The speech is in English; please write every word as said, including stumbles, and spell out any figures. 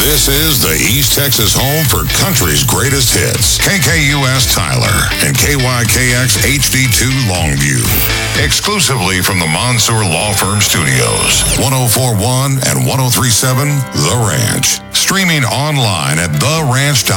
This is the East Texas home for country's greatest hits. K K U S Tyler and K Y K X H D two Longview. Exclusively from the Mansour Law Firm Studios. one oh four point one and one oh three point seven The Ranch. Streaming online at the ranch dot com.